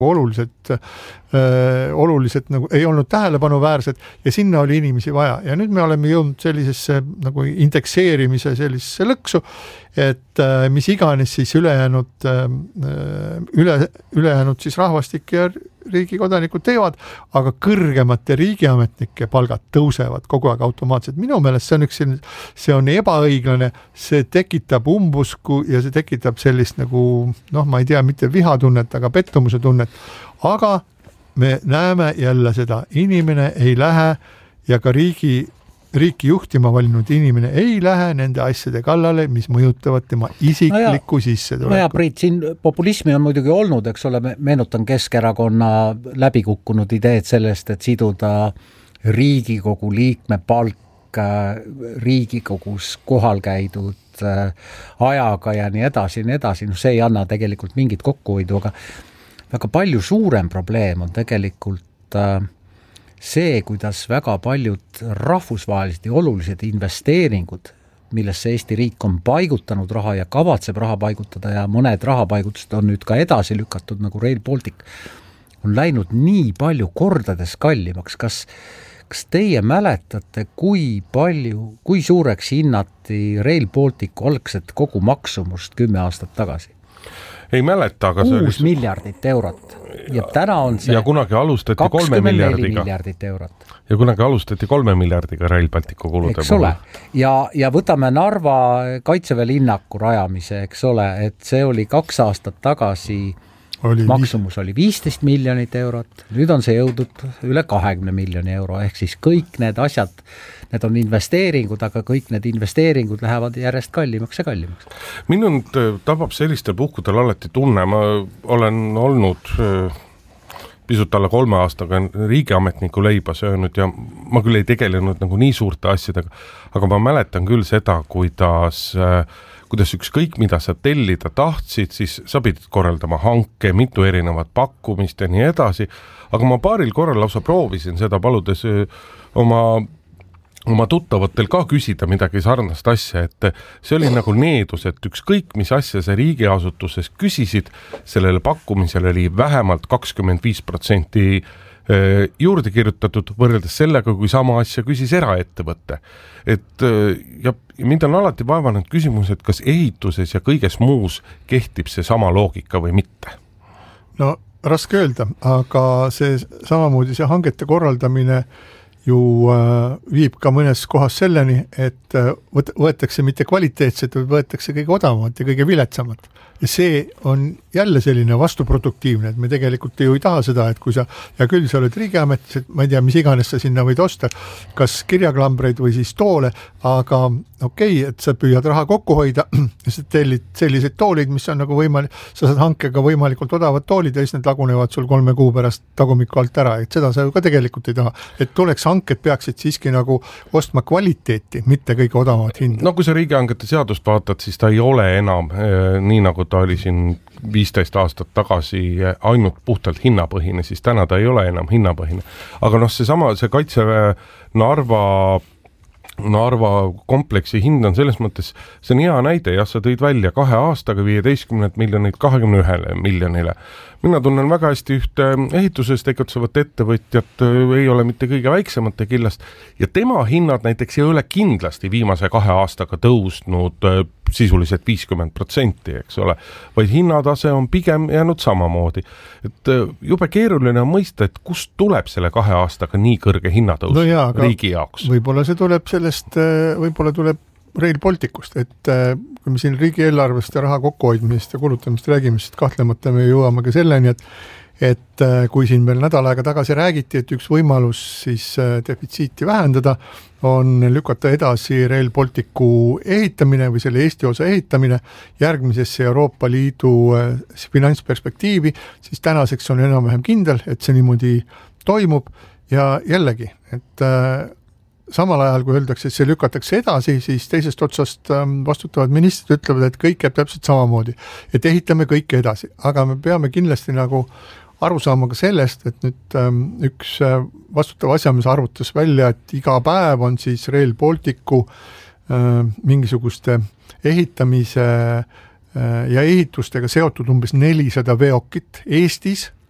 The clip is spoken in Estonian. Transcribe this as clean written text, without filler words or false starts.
oluliselt nagu ei olnud tähelepanuväärsed ja sinna oli inimesi vaja. Ja nüüd me oleme jõudnud sellisesse nagu indekseerimise sellisesse lõksu, et mis iganes siis ülejäänud siis rahvastik ja riigi kodanikud teevad, aga kõrgemate riigiametnike palgad tõusevad kogu aeg automaatselt. Minu meelest see on ebaõiglane, see tekitab umbusku ja see tekitab sellist nagu, ma ei tea, mitte vihatunnet, aga pettumuse tunnet. Aga me näeme jälle seda, inimene ei lähe ja ka riiki juhtima valinud inimene ei lähe nende asjade kallale, mis mõjutavad tema isiklikku sissetulekut. Ja Priit, siin populismi on muidugi olnud, eks ole, meenutan Keskerakonna läbikukkunud ideed sellest, et siduda Riigikogu liikme palk Riigikogus kohal käidud ajaga ja nii edasi. No see ei anna tegelikult mingit kokkuhoidu, aga väga palju suurem probleem on tegelikult see, kuidas väga paljud rahvusvahelised ja olulised investeeringud, millesse Eesti riik on paigutanud raha ja kavatseb raha paigutada ja mõned rahapaigutused on nüüd ka edasi lükatud, nagu Rail Baltic, on läinud nii palju kordades kallimaks. Kas teie mäletate, kui suureks hinnati Rail Balticu algset kogu maksumust 10 aastat tagasi? Ei mäleta, aga 6 miljardit eurot. Ja täna on see ja kunagi alustati 3 miljardit eurot. Ja kunagi alustati 3 miljardiga Rail Balticu kulude eks ole. Ja võtame Narva Kaitseväe linnaku rajamise, eks ole, et see oli 2 aastat tagasi maksumus oli 15 miljonit eurot, nüüd on see jõudnud üle 20 miljoni euro, ehk siis kõik need asjad, need on investeeringud, aga kõik need investeeringud lähevad järjest kallimaks ja kallimaks. Minund tabab sellistel puhkudel alati tunne, ma olen olnud pisut alla 3 aastaga riigiametniku leiba söönud ja ma küll ei tegelenud nagu nii suurte asjadega, aga ma mäletan küll seda, kuidas ükskõik mida sa tellida tahtsid, siis sa pidid korraldama hanke, mitu erinevat pakkumist ja nii edasi, aga ma paaril korral lausa proovisin seda paludes oma tuttavatel ka küsida midagi sarnast asja, et see oli nagu needus, et ükskõik mis asja sa riigiasutuses küsisid, sellele pakkumisele oli vähemalt 25% juurde kirjutatud võrreldes sellega, kui sama asja küsis eraettevõtte. Ja mind on alati vaevanud küsimus, et kas ehituses ja kõiges muus kehtib see sama loogika või mitte? No raske öelda, aga see samamoodi see hangete korraldamine ju viib ka mõnes kohas selleni, et võetakse mitte kvaliteetset, vaid võetakse kõige odavamat ja kõige viletsamat. Ja see on jälle selline vastuproduktiivne, et me tegelikult ju ei taha seda, et kui sa, ja küll sa oled riigiametis, ma ei tea, mis iganes sa sinna võid osta, kas kirjaklambreid või siis toole, aga okei, et sa püüad raha kokku hoida ja sa tellid sellised toolid, mis on nagu võimalik, sa saad hankega võimalikult odavad toolid ja siis need lagunevad sul 3 kuu pärast tagumiku alt ära, et seda sa ju ka tegelikult ei taha, et tuleks hanked peaksid siiski nagu ostma kvaliteeti, mitte kõige odavamat hinda. No kui sa riigihangete seadust vaatad, siis ta ei ole enam nii nagu ta oli siin 15 aastat tagasi ainult puhtalt hinnapõhine, siis täna ta ei ole enam hinnapõhine. Aga see Kaitseväe Narva kompleksi hind on selles mõttes, see on hea näide, ja sa tõid välja 2 aastaga 15 miljonit 21 miljonile. Mina tunnen väga hästi ühte ehituses tegutsevat ettevõtjat, ei ole mitte kõige väiksemate killast, ja tema hinnad näiteks ei ole kindlasti viimase 2 aastaga tõusnud sisuliselt 50%, eks ole, vaid hinnatase on pigem jäänud samamoodi. Et jube keeruline on mõista, et kust tuleb selle 2 aastaga nii kõrge hinnatõus riigi jaoks? Võib-olla see tuleb sellest, võib-olla tuleb Rail Balticust, et kui me siin riigieelarvest ja raha kokkuhoidmisest ja kulutamist räägime, siis kahtlemata me jõuame ka selleni, et kui siin veel nädal aega tagasi räägiti, et üks võimalus siis defitsiiti vähendada, on lükata edasi Rail Balticu ehitamine või selle Eesti osa ehitamine järgmisesse Euroopa Liidu finantsperspektiivi, siis tänaseks on enam-vähem kindel, et see niimoodi toimub ja jällegi, et samal ajal, kui öeldakse, et see lükatakse edasi, siis teisest otsast vastutavad ministrid ütlevad, et kõik jääb täpselt samamoodi, et ehitame kõike edasi. Aga me peame kindlasti nagu aru saama ka sellest, et nüüd üks vastutav asjamees arvutas välja, et iga päev on siis Rail Balticu mingisuguste ehitamise ja ehitustega seotud umbes 400 veokit Eestis